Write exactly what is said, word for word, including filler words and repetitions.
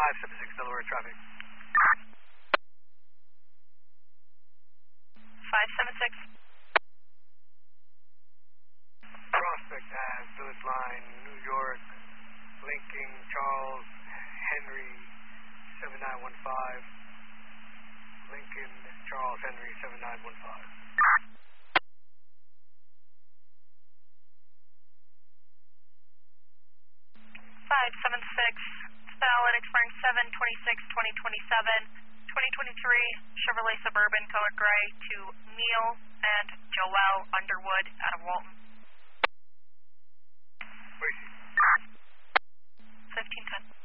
five seven six Delaware traffic. five seven six. Prospect Ave, Village Line, New York, Lincoln, Charles, Henry, seven nine one five. Lincoln, Charles, Henry, seven nine one five. five seven six, valid, expiring seven twenty-six twenty twenty-seven, twenty twenty-three Chevrolet Suburban, color gray, to Neil and Joelle Underwood out of Walton. Where is he? fifteen ten.